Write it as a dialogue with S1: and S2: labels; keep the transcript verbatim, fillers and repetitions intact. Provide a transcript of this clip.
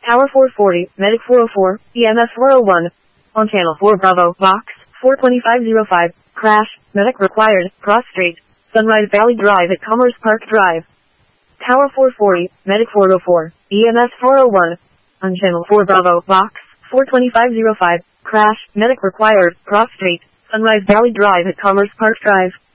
S1: Tower four forty, Medic four oh four, E M S four oh one. On channel four Bravo, box, four twenty-five oh five, crash, Medic required, prostrate, Sunrise Valley Drive at Commerce Park Drive. Tower four forty, Medic four oh four, E M S four oh one. On channel four Bravo, box, four twenty-five oh five, crash, Medic required, prostrate, Sunrise Valley Drive at Commerce Park Drive.